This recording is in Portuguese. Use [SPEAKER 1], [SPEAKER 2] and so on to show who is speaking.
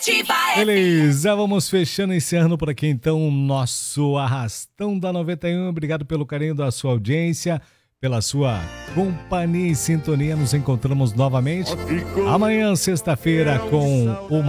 [SPEAKER 1] Beleza, vamos fechando, encerrando por aqui então o nosso Arrastão da 91. Obrigado pelo carinho da sua audiência, pela sua companhia e sintonia. Nos encontramos novamente amanhã, sexta-feira, com uma